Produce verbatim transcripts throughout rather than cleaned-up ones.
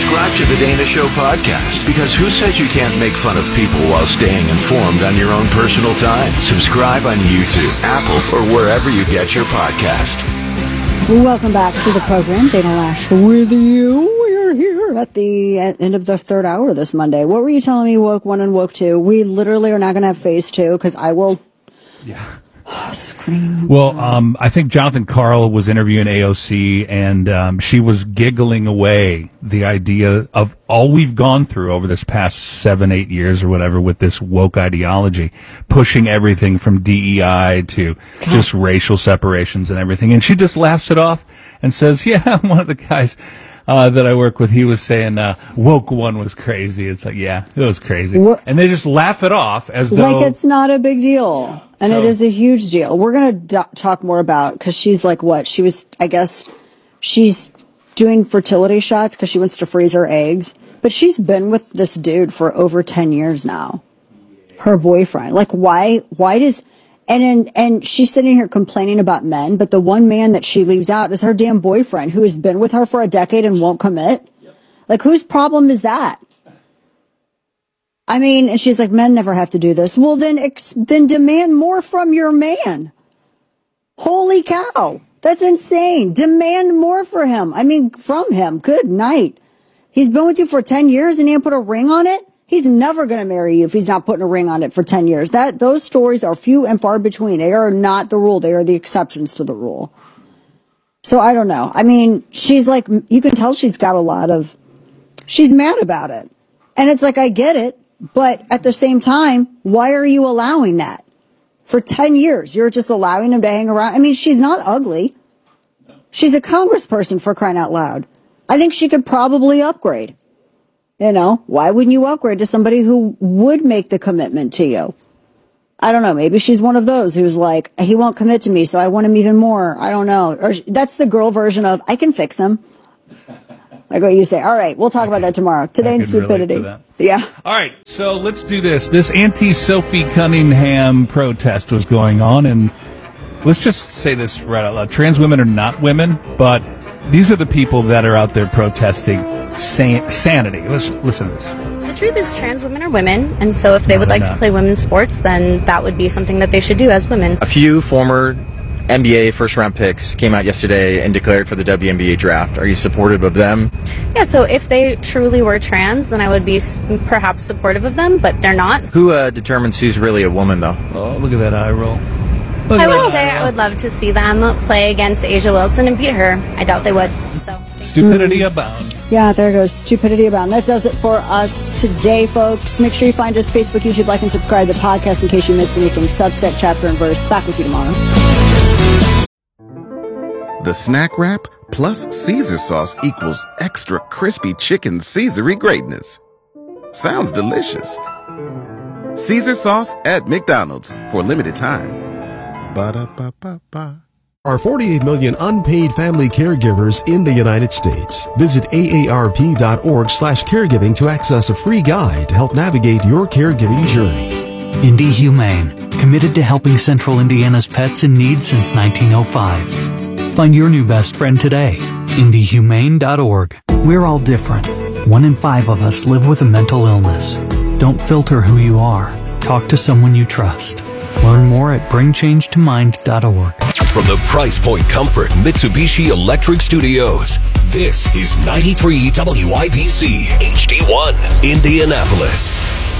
Subscribe to the Dana Show podcast, because who says you can't make fun of people while staying informed on your own personal time? Subscribe on YouTube, Apple, or wherever you get your podcast. Welcome back to the program. Dana Loesch with you. We're here at the end of the third hour this Monday. What were you telling me, Woke One and Woke Two? We literally are not going to have phase two, because I will... Yeah. Oh, scream. Well, um, I think Jonathan Karl was interviewing A O C, and um, she was giggling away the idea of all we've gone through over this past seven, eight years or whatever with this woke ideology, pushing everything from D E I to God. just racial separations and everything. And she just laughs it off and says, yeah, one of the guys uh, that I work with, he was saying uh, Woke One was crazy. It's like, yeah, it was crazy. What? And they just laugh it off as though... Like it's not a big deal. And so, it is a huge deal. We're going to do- talk more about, because she's like, what? She was, I guess, she's doing fertility shots because she wants to freeze her eggs. But she's been with this dude for over ten years now. Her boyfriend. Like, why, why does, and, and, and she's sitting here complaining about men, but the one man that she leaves out is her damn boyfriend, who has been with her for a decade and won't commit. Like, whose problem is that? I mean, and she's like, men never have to do this. Well, then, ex- then demand more from your man. Holy cow. That's insane. Demand more for him. I mean, from him. Good night. He's been with you for ten years and he didn't put a ring on it. He's never going to marry you if he's not putting a ring on it for ten years. That, those stories are few and far between. They are not the rule. They are the exceptions to the rule. So I don't know. I mean, she's like, you can tell she's got a lot of, she's mad about it. And it's like, I get it. But at the same time, why are you allowing that? For ten years, you're just allowing him to hang around. I mean, she's not ugly. She's a congressperson, for crying out loud. I think she could probably upgrade. You know, why wouldn't you upgrade to somebody who would make the commitment to you? I don't know. Maybe she's one of those who's like, he won't commit to me, so I want him even more. I don't know. Or that's the girl version of, I can fix him. Like what you say. All right, we'll talk about that tomorrow. Today in stupidity. Yeah. All right, so let's do this. This anti-Sophie Cunningham protest was going on, and let's just say this right out loud. Trans women are not women, but these are the people that are out there protesting san- sanity. Listen, listen to this. The truth is trans women are women, and so if they no, would like not. to play women's sports, then that would be something that they should do as women. A few former N B A first-round picks came out yesterday and declared for the W N B A draft. Are you supportive of them? Yeah, so if they truly were trans, then I would be s- perhaps supportive of them, but they're not. Who uh, determines who's really a woman, though? Oh, look at that eye roll. Look I would say I would love to see them play against Asia Wilson and beat her. I doubt they would. So stupidity abound. Yeah, there goes stupidity abound. That does it for us today, folks. Make sure you find us Facebook, YouTube, like, and subscribe to the podcast in case you missed anything. Substack, chapter, and verse. Back with you tomorrow. The Snack Wrap plus Caesar sauce equals extra crispy chicken Caesary greatness. Sounds delicious. Caesar sauce at McDonald's for a limited time. Ba-da-ba-ba-ba. Are forty-eight million unpaid family caregivers in the United States. Visit aarp.org slash caregiving to access a free guide to help navigate your caregiving journey. Indie Humane, committed to helping Central Indiana's pets in need since nineteen oh five. Find your new best friend today. indie humane dot org. We're all different. One in five of us live with a mental illness. Don't filter who you are. Talk to someone you trust. Learn more at bring change to mind dot org. From the Price Point Comfort Mitsubishi Electric Studios, this is ninety-three W I B C H D one, Indianapolis.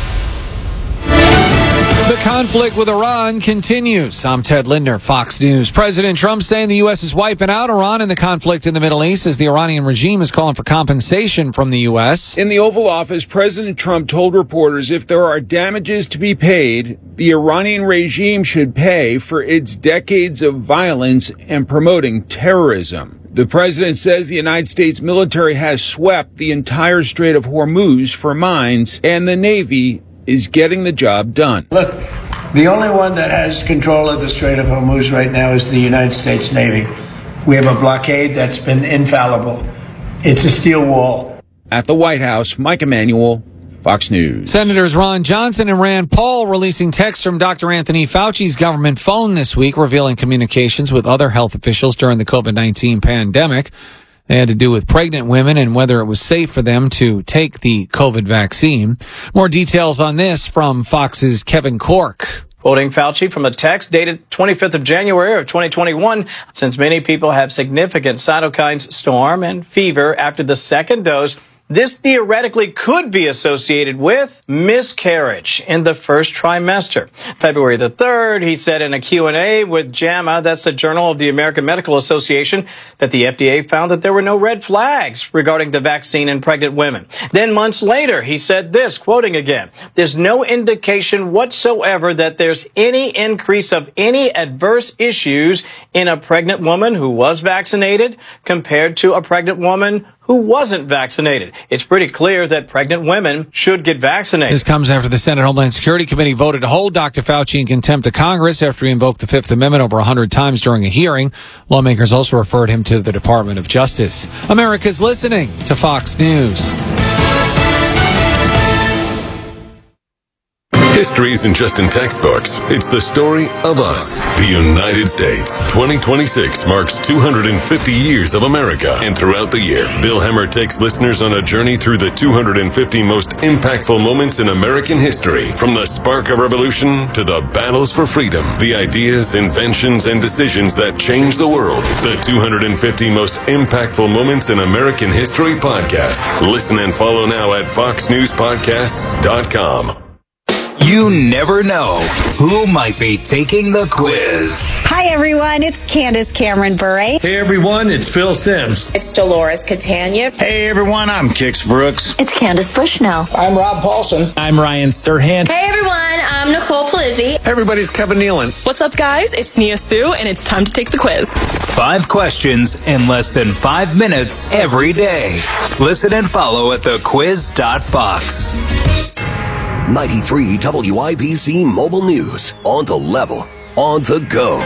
The conflict with Iran continues. I'm Ted Lindner, Fox News. President Trump saying the U S is wiping out Iran in the conflict in the Middle East as the Iranian regime is calling for compensation from the U S. In the Oval Office, President Trump told reporters if there are damages to be paid, the Iranian regime should pay for its decades of violence and promoting terrorism. The president says the United States military has swept the entire Strait of Hormuz for mines, and the Navy is getting the job done. Look, the only one that has control of the Strait of Hormuz right now is the United States Navy. We have a blockade that's been infallible. It's a steel wall. At the White House, Mike Emanuel, Fox News. Senators Ron Johnson and Rand Paul releasing texts from Doctor Anthony Fauci's government phone this week, revealing communications with other health officials during the COVID nineteen pandemic. They had to do with pregnant women and whether it was safe for them to take the COVID vaccine. More details on this from Fox's Kevin Corke. Quoting Fauci from a text dated twenty-fifth of January of twenty twenty-one, since many people have significant cytokines storm and fever after the second dose, this theoretically could be associated with miscarriage in the first trimester. February the third, he said in a Q and A with JAMA, that's the Journal of the American Medical Association, that the F D A found that there were no red flags regarding the vaccine in pregnant women. Then months later, he said this, quoting again, "There's no indication whatsoever that there's any increase of any adverse issues in a pregnant woman who was vaccinated compared to a pregnant woman who wasn't vaccinated. It's pretty clear that pregnant women should get vaccinated." This comes after the Senate Homeland Security Committee voted to hold Doctor Fauci in contempt of Congress after he invoked the Fifth Amendment over one hundred times during a hearing. Lawmakers also referred him to the Department of Justice. America's listening to Fox News. History isn't just in textbooks. It's the story of us. The United States. twenty twenty-six marks two hundred fifty years of America. And throughout the year, Bill Hemmer takes listeners on a journey through the two hundred fifty most impactful moments in American history. From the spark of revolution to the battles for freedom. The ideas, inventions, and decisions that changed the world. The two hundred fifty most impactful moments in American history podcast. Listen and follow now at fox news podcasts dot com. You never know who might be taking the quiz. Hi, everyone. It's Candace Cameron Bure. Hey, everyone. It's Phil Sims. It's Dolores Catania. Hey, everyone. I'm Kix Brooks. It's Candace Bushnell. I'm Rob Paulson. I'm Ryan Serhant. Hey, everyone. I'm Nicole Palizzi. Hey, everybody's Kevin Nealon. What's up, guys? It's Nia Sue, and it's time to take the quiz. Five questions in less than five minutes every day. Listen and follow at the quiz dot fox. ninety-three W I B C Mobile News. On the level. On the go.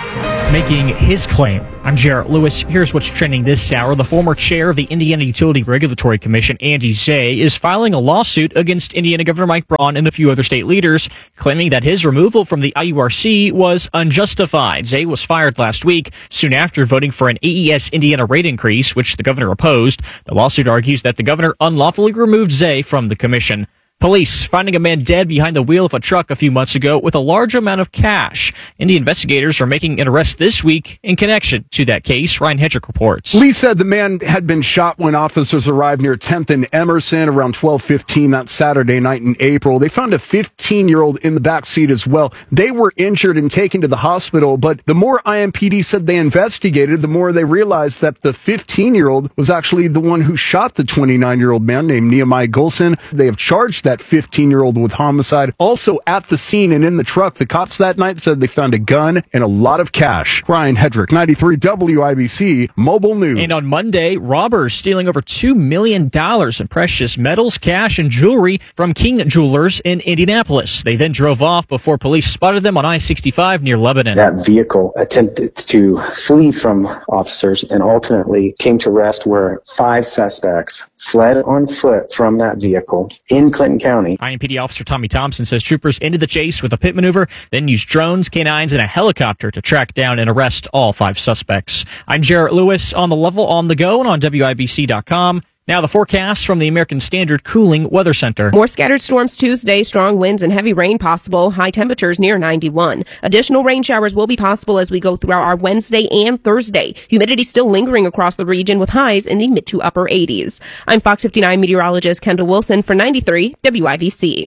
Making his claim. I'm Jarrett Lewis. Here's what's trending this hour. The former chair of the Indiana Utility Regulatory Commission, Andy Zay, is filing a lawsuit against Indiana Governor Mike Braun and a few other state leaders, claiming that his removal from the I U R C was unjustified. Zay was fired last week, soon after voting for an A E S Indiana rate increase, which the governor opposed. The lawsuit argues that the governor unlawfully removed Zay from the commission. Police finding a man dead behind the wheel of a truck a few months ago with a large amount of cash. Indian investigators are making an arrest this week in connection to that case. Ryan Hedrick reports. Police said the man had been shot when officers arrived near tenth and Emerson around twelve fifteen that Saturday night in April. They found a fifteen-year-old in the back seat as well. They were injured and taken to the hospital, but the more I M P D said they investigated, the more they realized that the fifteen-year-old was actually the one who shot the twenty-nine-year-old man named Nehemiah Golson. They have charged that that fifteen-year-old with homicide. Also at the scene and in the truck, the cops that night said they found a gun and a lot of cash. Ryan Hedrick, ninety-three W I B C Mobile News. And on Monday, robbers stealing over two million dollars in precious metals, cash, and jewelry from King Jewelers in Indianapolis. They then drove off before police spotted them on I sixty-five near Lebanon. That vehicle attempted to flee from officers and ultimately came to rest where five suspects fled on foot from that vehicle in Clinton County. I M P D officer Tommy Thompson says troopers ended the chase with a pit maneuver, then used drones, canines, and a helicopter to track down and arrest all five suspects. I'm Jarrett Lewis on the level on the go and on W I B C dot com. Now the forecast from the American Standard Cooling Weather Center. More scattered storms Tuesday, strong winds and heavy rain possible, high temperatures near ninety-one. Additional rain showers will be possible as we go throughout our Wednesday and Thursday. Humidity still lingering across the region with highs in the mid to upper eighties. I'm Fox fifty-nine meteorologist Kendall Wilson for ninety-three W I B C.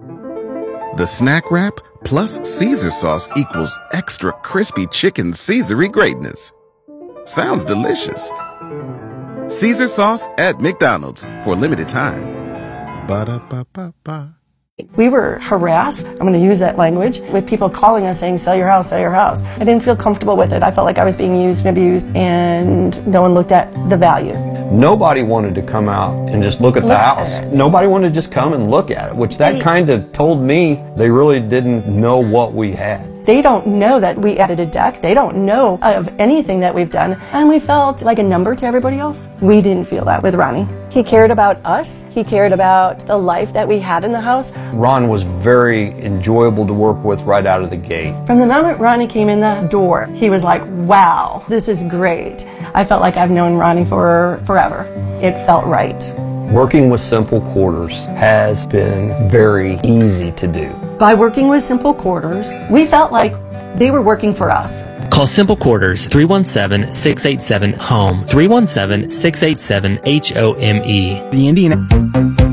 The Snack Wrap plus Caesar sauce equals extra crispy chicken Caesar-y greatness. Sounds delicious. Caesar sauce at McDonald's for a limited time. Ba-da-ba-ba-ba. We were harassed, I'm going to use that language, with people calling us saying, sell your house, sell your house. I didn't feel comfortable with it. I felt like I was being used and abused, and no one looked at the value. Nobody wanted to come out and just look at the look house. At Nobody wanted to just come and look at it, which that kind of told me they really didn't know what we had. They don't know that we added a deck. They don't know of anything that we've done. And we felt like a number to everybody else. We didn't feel that with Ronnie. He cared about us. He cared about the life that we had in the house. Ron was very enjoyable to work with right out of the gate. From the moment Ronnie came in the door, he was like, wow, this is great. I felt like I've known Ronnie for forever. It felt right. Working with Simple Quarters has been very easy to do. By working with Simple Quarters, we felt like they were working for us. Call Simple Quarters three one seven, six eight seven, HOME, three one seven, six eight seven, H O M E. The Indian...